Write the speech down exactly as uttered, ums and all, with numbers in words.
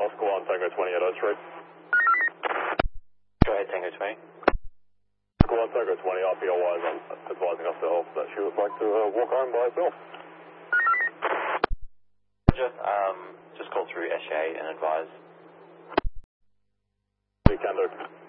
Oscar one, Tango twenty at oh three. Go ahead, Tango twenty. Oscar one, Tango twenty, R P L wise, I'm advising ourselves that she would like to uh, walk home by herself. Roger, um, just call through S A and advise. You can do.